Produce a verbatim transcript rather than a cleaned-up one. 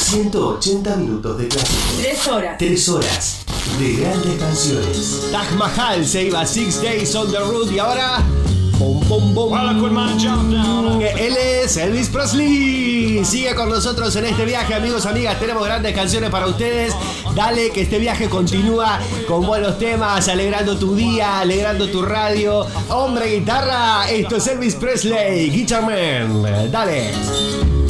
ciento ochenta minutos de clásico. Tres horas. Tres horas de grandes canciones. Taj Mahal se iba Six Days on the Road y ahora... Bom, bom, bom. Él es Elvis Presley. Sigue con nosotros en este viaje, amigos, amigas. Tenemos grandes canciones para ustedes. Dale, que este viaje continúa con buenos temas, alegrando tu día, alegrando tu radio. Hombre guitarra, esto es Elvis Presley, Guitar Man. Dale.